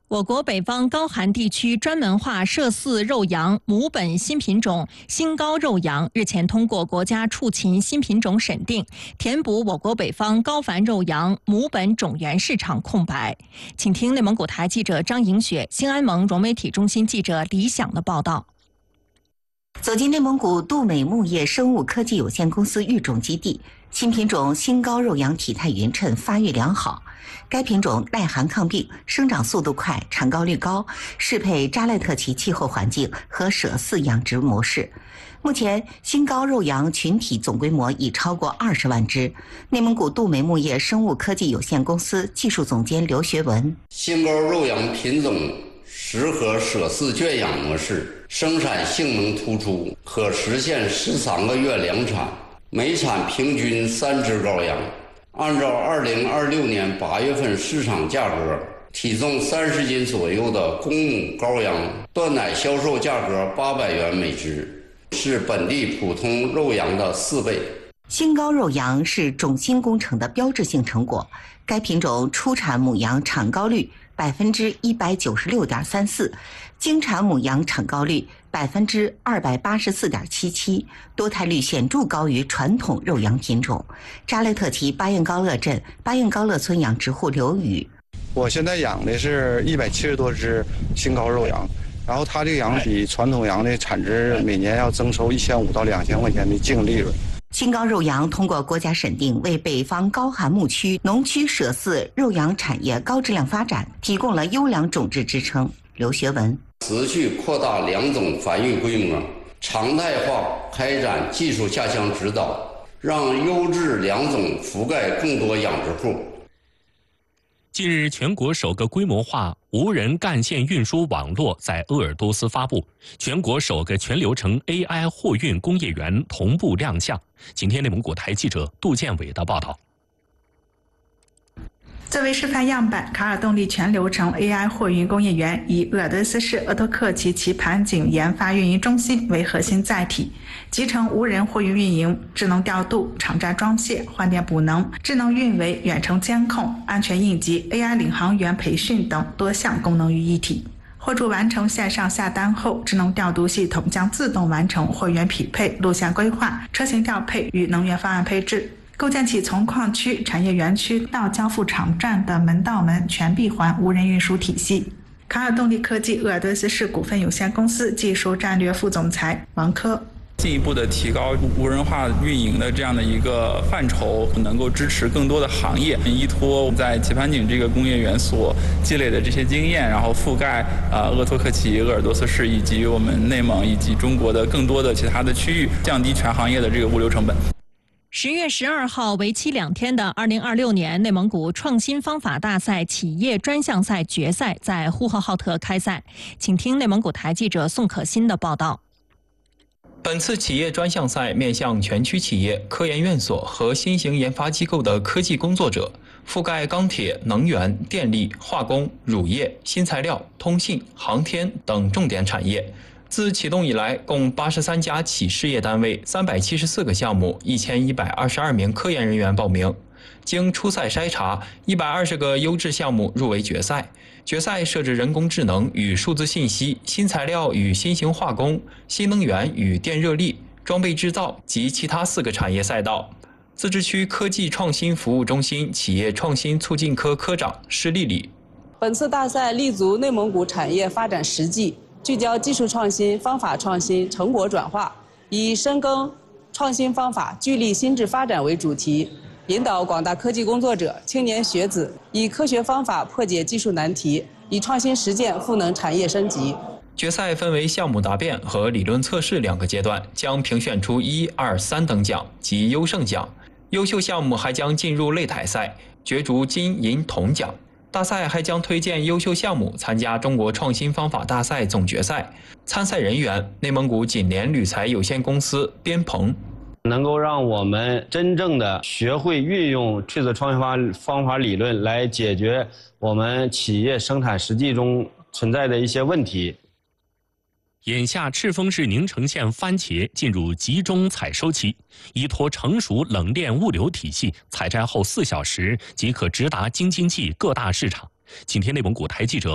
我国北方高寒地区专门化麝饲肉羊母本新品种新高肉羊日前通过国家畜禽新品种审定，填补我国北方高繁肉羊母本种源市场空白。请听内蒙古台记者张莹雪、新安盟融媒体中心记者李想的报道。 走进内蒙古杜美牧业生物科技有限公司育种基地，新品种新高肉羊体态匀称，发育良好。该品种耐寒抗病，生长速度快，产高率高，适配扎勒特旗气候环境和舍饲养殖模式。目前，新高肉羊群体总规模已超过20万只。内蒙古杜美牧业生物科技有限公司技术总监刘学文： 新高肉羊品种适合舍饲圈养模式，生产性能突出，可实现13个月量产，每产平均3只羔羊。按照2026年8月份市场价格，体重30斤左右的公母羔羊断奶销售价格800元每只，是本地普通肉羊的4倍。 新高肉羊是种新工程的标志性成果，该品种初产母羊产高率196.34%，经产母羊产高率284.77%，多胎率显著高于传统肉羊品种。扎勒特旗巴彦高勒镇巴彦高勒村养殖户刘宇： 我现在养的是170多只新高肉羊，然后它这个羊比传统羊的产值每年要增收1500到2000块钱的净利润。 新高肉羊通过国家审定，为北方高寒牧区、农区舍饲肉羊产业高质量发展提供了优良种质支撑。刘学文： 持续扩大良种繁育规模，常态化开展技术下乡指导，让优质良种覆盖更多养殖户。 近日，全国首个规模化无人干线运输网络在鄂尔多斯发布，全国首个全流程 AI 货运工业园同步亮相。请听内蒙古台记者杜建伟的报道。 作为示范样板，卡尔动力全流程 AI 货运工业园以鄂尔多斯市鄂托克旗棋盘井研发运营中心为核心载体，集成无人货运运营、智能调度、场站装卸、换电补能、智能运维、远程监控、安全应急、AI 领航员培训等多项功能于一体。货主完成线上下单后，智能调度系统将自动完成货源匹配、路线规划、车型调配与能源方案配置，构建起从矿区、产业园区到交付场站的门到门全闭环无人运输体系。卡尔动力科技鄂尔多斯市股份有限公司技术战略副总裁王科： 进一步的提高无人化运营的这样的一个范畴，能够支持更多的行业，依托在棋盘井这个工业园所积累的这些经验，然后覆盖鄂托克旗、鄂尔多斯市以及我们内蒙以及中国的更多的其他的区域，降低全行业的这个物流成本。 10月12号为期2天的2026年内蒙古创新方法大赛企业专项赛决赛在呼和浩特开赛。请听内蒙古台记者宋可欣的报道。 本次企业专项赛面向全区企业、科研院所和新型研发机构的科技工作者，覆盖钢铁、能源、电力、化工、乳业、新材料、通信、航天等重点产业。自启动以来，共83家企事业单位，374个项目，1122名科研人员报名。经初赛筛查，120个优质项目入围决赛。决赛设置人工智能与数字信息、新材料与新型化工、新能源与电热力、装备制造及其他4个产业赛道。自治区科技创新服务中心企业创新促进科科长施丽丽： 本次大赛立足内蒙古产业发展实际，聚焦技术创新、方法创新、成果转化，以深耕创新方法、聚力新智发展为主题，引导广大科技工作者、青年学子以科学方法破解技术难题，以创新实践赋能产业升级。 决赛分为项目答辩和理论测试2个阶段，将评选出1、2、3等奖及优胜奖。优秀项目还将进入擂台赛，角逐金银铜奖。大赛还将推荐优秀项目参加中国创新方法大赛总决赛。参赛人员：内蒙古锦联铝材有限公司边鹏。 能够让我们真正的学会运用赤子创新方法理论来解决我们企业生产实际中存在的一些问题。 眼下，赤峰市宁城县番茄进入集中采收期，依托成熟冷链物流体系，采摘后4小时即可直达京津冀各大市场。请听内蒙古台记者